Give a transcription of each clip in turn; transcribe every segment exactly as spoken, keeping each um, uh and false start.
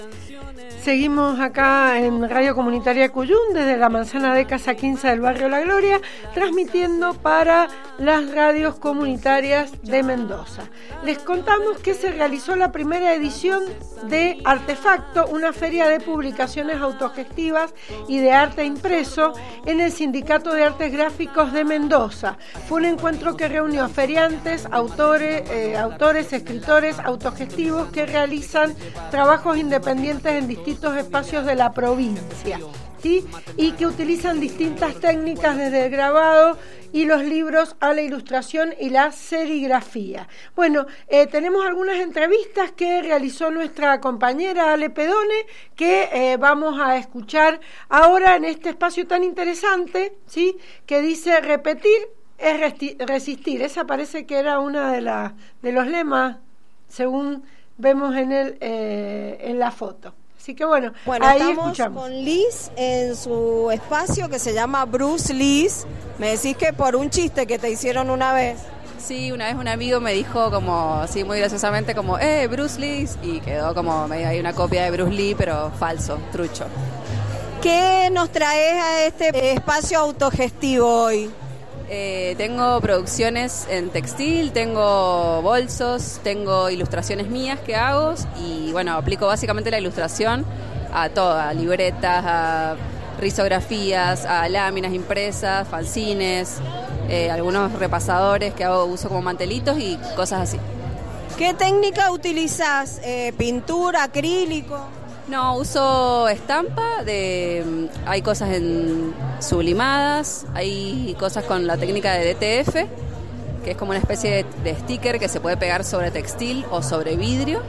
Seguimos acá en Radio Comunitaria Cuyún, desde la Manzana de Casa quince del barrio La Gloria, transmitiendo para las radios comunitarias de Mendoza. Les contamos que se realizó la primera edición de Artefacto, una feria de publicaciones autogestivas y de arte impreso en el Sindicato de Artes Gráficos de Mendoza. Fue un encuentro que reunió a feriantes, autores, eh, autores, escritores autogestivos que realizan trabajos independientes en distintos espacios de la provincia, ¿sí? Y que utilizan distintas técnicas, desde el grabado y los libros a la ilustración y la serigrafía. Bueno, eh, tenemos algunas entrevistas que realizó nuestra compañera Ale Pedone, que eh, vamos a escuchar ahora en este espacio tan interesante, ¿sí? Que dice: repetir es resti- resistir. Esa parece que era una de, la, de los lemas, según vemos en, el, eh, en la foto. Así que bueno, bueno ahí estamos escuchamos. Con Liz en su espacio que se llama Bruce Liz. Me decís que por un chiste que te hicieron una vez. Sí, una vez un amigo me dijo como, así muy graciosamente, como, eh, Bruce Lee, y quedó como medio ahí una copia de Bruce Lee, pero falso, trucho. ¿Qué nos traes a este espacio autogestivo hoy? Eh, tengo producciones en textil, tengo bolsos, tengo ilustraciones mías que hago y bueno, aplico básicamente la ilustración a todo, a libretas, a risografías, a láminas impresas, fanzines, eh, algunos repasadores que hago uso como mantelitos y cosas así. ¿Qué técnica utilizás? Eh, ¿Pintura, acrílico? No, uso estampa, de, hay cosas en sublimadas, hay cosas con la técnica de D T F, que es como una especie de, de sticker que se puede pegar sobre textil o sobre vidrio.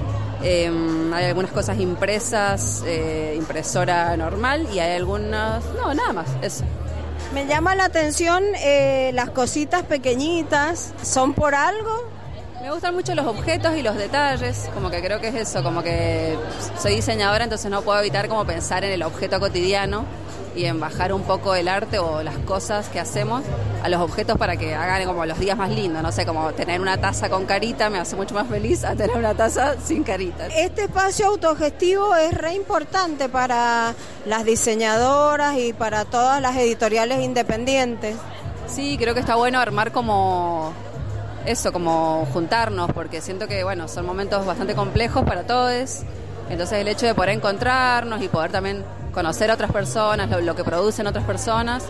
Eh, hay algunas cosas impresas, eh, impresora normal, y hay algunas, no, nada más, eso. Me llama la atención eh, las cositas pequeñitas, ¿son por algo? Me gustan mucho los objetos y los detalles, como que creo que es eso, como que soy diseñadora, entonces no puedo evitar como pensar en el objeto cotidiano y en bajar un poco el arte o las cosas que hacemos a los objetos para que hagan como los días más lindos. No sé, como tener una taza con carita me hace mucho más feliz a tener una taza sin carita. Este espacio autogestivo es re importante para las diseñadoras y para todas las editoriales independientes. Sí, creo que está bueno armar como eso, como juntarnos, porque siento que, bueno, son momentos bastante complejos para todos, entonces el hecho de poder encontrarnos y poder también conocer a otras personas, lo, lo que producen otras personas,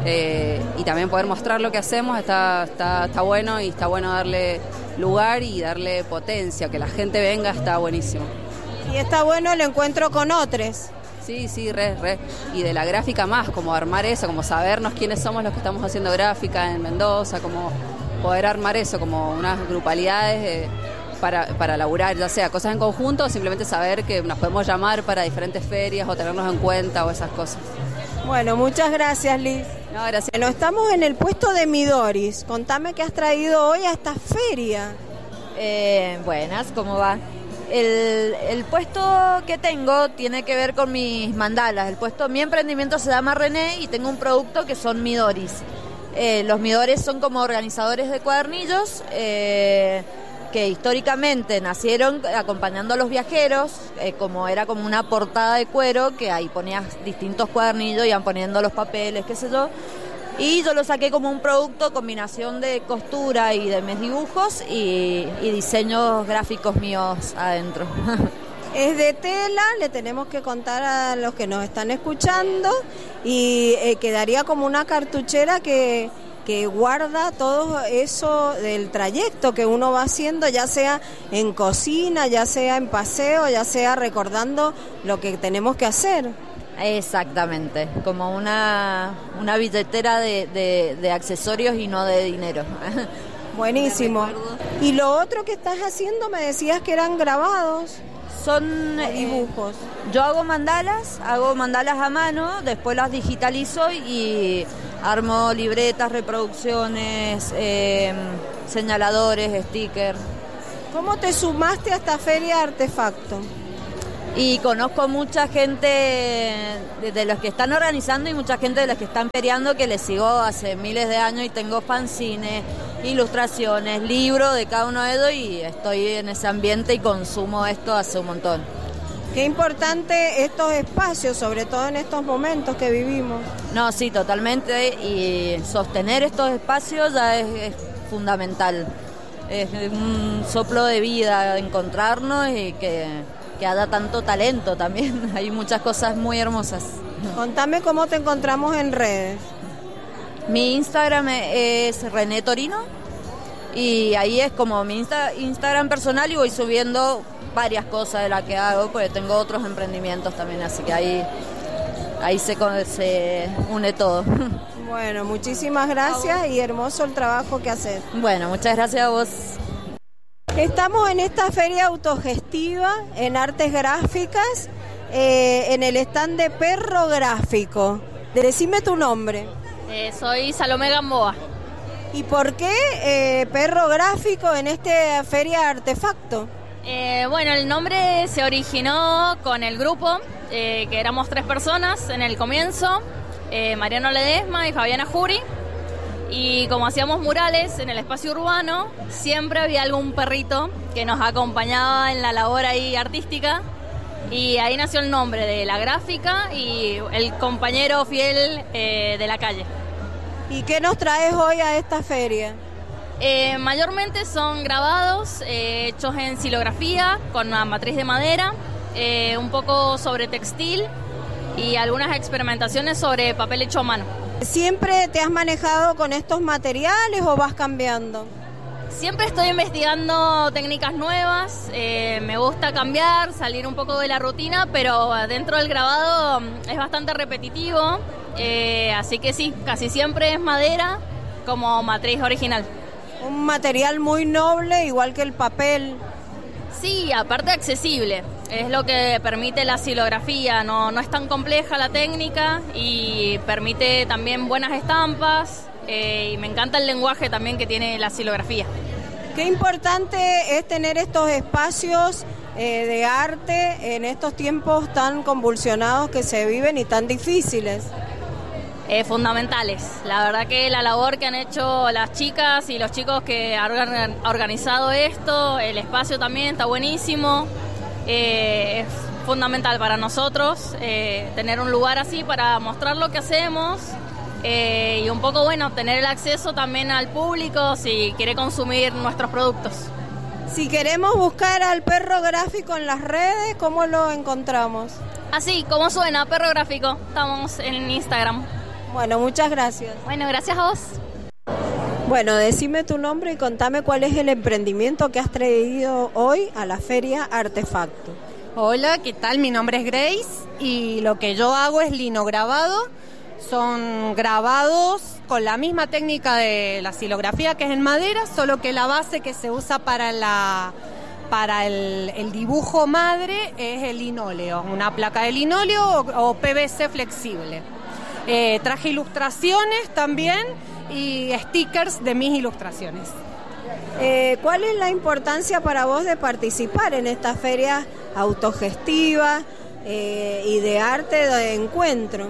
eh, y también poder mostrar lo que hacemos, está, está, está bueno, y está bueno darle lugar y darle potencia, que la gente venga, está buenísimo. Y está bueno el encuentro con otros. Sí, sí, re, re. Y de la gráfica más, como armar eso, como sabernos quiénes somos los que estamos haciendo gráfica en Mendoza, como poder armar eso, como unas grupalidades eh, para, para laburar, ya sea cosas en conjunto o simplemente saber que nos podemos llamar para diferentes ferias o tenernos en cuenta o esas cosas. Bueno, muchas gracias, Liz. No, gracias. Bueno, estamos en el puesto de Midoris. Contame qué has traído hoy a esta feria. Eh, buenas, ¿cómo va? El, el puesto que tengo tiene que ver con mis mandalas. El puesto, mi emprendimiento se llama René y tengo un producto que son Midoris. Eh, los Midores son como organizadores de cuadernillos eh, que históricamente nacieron acompañando a los viajeros, eh, como era como una portada de cuero que ahí ponías distintos cuadernillos, iban poniendo los papeles, qué sé yo, y yo lo saqué como un producto, combinación de costura y de mis dibujos y, y diseños gráficos míos adentro. Es de tela, le tenemos que contar a los que nos están escuchando, y eh, quedaría como una cartuchera que, que guarda todo eso del trayecto que uno va haciendo, ya sea en cocina, ya sea en paseo, ya sea recordando lo que tenemos que hacer. Exactamente, como una, una billetera de, de, de accesorios y no de dinero. Buenísimo. Y lo otro que estás haciendo, me decías que eran grabados. Son dibujos. Eh, yo hago mandalas, hago mandalas a mano, después las digitalizo y armo libretas, reproducciones, eh, señaladores, stickers. ¿Cómo te sumaste a esta feria Artefacto? Y conozco mucha gente de, de los que están organizando y mucha gente de los que están feriando que les sigo hace miles de años y tengo fanzines, ilustraciones, libros de cada uno de ellos y estoy en ese ambiente y consumo esto hace un montón. Qué importante estos espacios, sobre todo en estos momentos que vivimos. No, sí, totalmente, y sostener estos espacios ya es, es fundamental. Es un soplo de vida encontrarnos y que, que haya tanto talento también. Hay muchas cosas muy hermosas. Contame cómo te encontramos en redes. Mi Instagram es René Torino y ahí es como mi Insta, Instagram personal y voy subiendo varias cosas de las que hago, porque tengo otros emprendimientos también, así que ahí, ahí se, se une todo. Bueno, muchísimas gracias y hermoso el trabajo que haces. Bueno, muchas gracias a vos. Estamos en esta feria autogestiva en artes gráficas, eh, en el stand de Perro Gráfico. Decime tu nombre. Eh, soy Salomé Gamboa. ¿Y por qué eh, Perro Gráfico en esta feria Artefacto? Eh, bueno, el nombre se originó con el grupo, eh, que éramos tres personas en el comienzo, eh, Mariano Ledesma y Fabiana Jury, y como hacíamos murales en el espacio urbano, siempre había algún perrito que nos acompañaba en la labor ahí artística, y ahí nació el nombre de la gráfica y el compañero fiel eh, de la calle. ¿Y qué nos traes hoy a esta feria? Eh, mayormente son grabados eh, hechos en silografía con una matriz de madera, eh, un poco sobre textil y algunas experimentaciones sobre papel hecho a mano. ¿Siempre te has manejado con estos materiales o vas cambiando? Siempre estoy investigando técnicas nuevas, eh, me gusta cambiar, salir un poco de la rutina, pero dentro del grabado es bastante repetitivo, eh, así que sí, casi siempre es madera como matriz original. Un material muy noble, igual que el papel. Sí, aparte accesible, es lo que permite la silografía, no, no es tan compleja la técnica y permite también buenas estampas, eh, y me encanta el lenguaje también que tiene la silografía. Qué importante es tener estos espacios eh, de arte en estos tiempos tan convulsionados que se viven y tan difíciles. Eh, fundamentales. La verdad que la labor que han hecho las chicas y los chicos que han organizado esto, el espacio también está buenísimo. Eh, es fundamental para nosotros eh, tener un lugar así para mostrar lo que hacemos eh, y un poco, bueno, obtener el acceso también al público si quiere consumir nuestros productos. Si queremos buscar al Perro Gráfico en las redes, ¿cómo lo encontramos? Así, como suena, Perro Gráfico. Estamos en Instagram. Bueno, muchas gracias. Bueno, gracias a vos. Bueno, decime tu nombre y contame cuál es el emprendimiento que has traído hoy a la feria Artefacto. Hola, ¿qué tal? Mi nombre es Grace y lo que yo hago es linograbado. Son grabados con la misma técnica de la silografía, que es en madera, solo que la base que se usa para la para el, el dibujo madre es el linóleo, una placa de linóleo o, o P V C flexible. Eh, traje ilustraciones también y stickers de mis ilustraciones. Eh, ¿Cuál es la importancia para vos de participar en estas ferias autogestivas eh, y de arte de encuentro?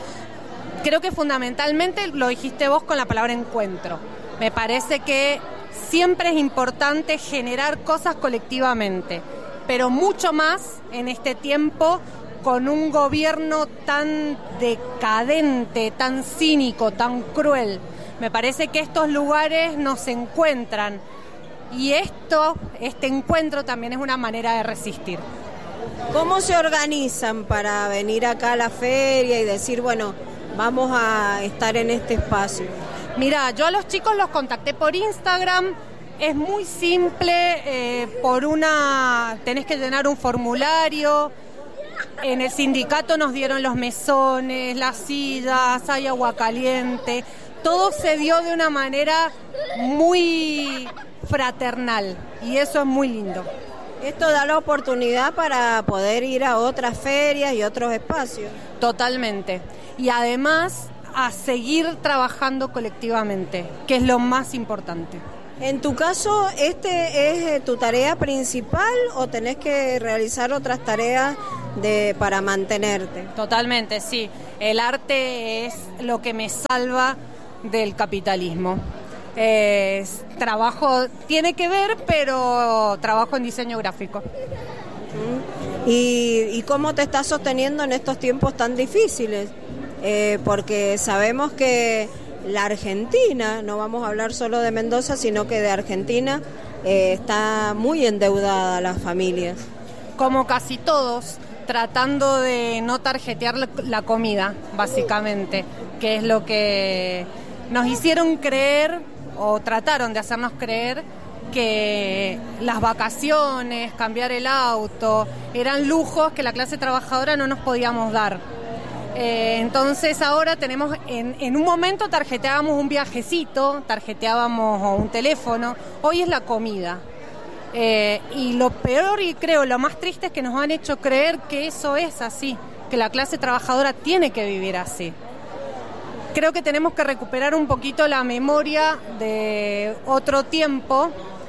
Creo que fundamentalmente lo dijiste vos con la palabra encuentro. Me parece que siempre es importante generar cosas colectivamente, pero mucho más en este tiempo con un gobierno tan decadente, tan cínico, tan cruel. Me parece que estos lugares nos encuentran y esto, este encuentro también es una manera de resistir. ¿Cómo se organizan para venir acá a la feria y decir, bueno, vamos a estar en este espacio? Mira, yo a los chicos los contacté por Instagram. Es muy simple, eh, por una tenés que llenar un formulario. En el sindicato nos dieron los mesones, las sillas, hay agua caliente. Todo se dio de una manera muy fraternal y eso es muy lindo. Esto da la oportunidad para poder ir a otras ferias y otros espacios. Totalmente. Y además a seguir trabajando colectivamente, que es lo más importante. En tu caso, ¿este es tu tarea principal o tenés que realizar otras tareas de para mantenerte? Totalmente, sí. El arte es lo que me salva del capitalismo. Eh, trabajo, tiene que ver, pero trabajo en diseño gráfico. y, y cómo te estás sosteniendo en estos tiempos tan difíciles, eh, porque sabemos que la Argentina, no vamos a hablar solo de Mendoza, sino que de Argentina, eh, está muy endeudada las familias. Como casi todos, tratando de no tarjetear la, la comida, básicamente, que es lo que nos hicieron creer, o trataron de hacernos creer, que las vacaciones, cambiar el auto, eran lujos que la clase trabajadora no nos podíamos dar. Eh, entonces ahora tenemos, en, en un momento tarjeteábamos un viajecito, tarjeteábamos un teléfono, hoy es la comida. Eh, y lo peor, y creo lo más triste, es que nos han hecho creer que eso es así, que la clase trabajadora tiene que vivir así. Creo que tenemos que recuperar un poquito la memoria de otro tiempo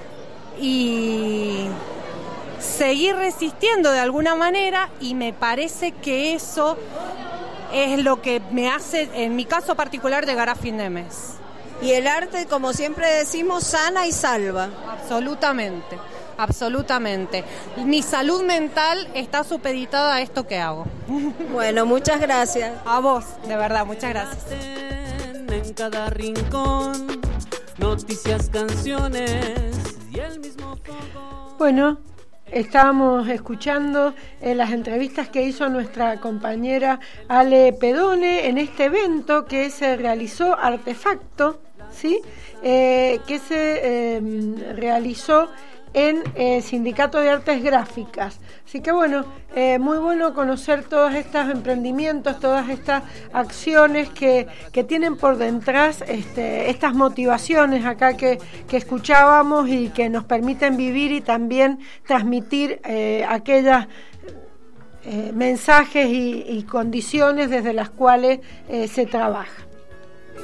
y seguir resistiendo de alguna manera, y me parece que eso es lo que me hace, en mi caso particular, llegar a fin de mes. Y el arte, como siempre decimos, sana y salva. Absolutamente, absolutamente. Mi salud mental está supeditada a esto que hago. Bueno, muchas gracias. A vos, de verdad, muchas gracias. En cada rincón, noticias, canciones y el mismo fuego. Bueno, estábamos escuchando eh, las entrevistas que hizo nuestra compañera Ale Pedone en este evento que se realizó, Artefacto, ¿sí? Eh, que se eh, realizó en el Sindicato de Artes Gráficas. Así que bueno, eh, muy bueno conocer todos estos emprendimientos, todas estas acciones que, que tienen por detrás este, estas motivaciones acá que, que escuchábamos y que nos permiten vivir y también transmitir eh, aquellas eh, mensajes y, y condiciones desde las cuales eh, se trabaja.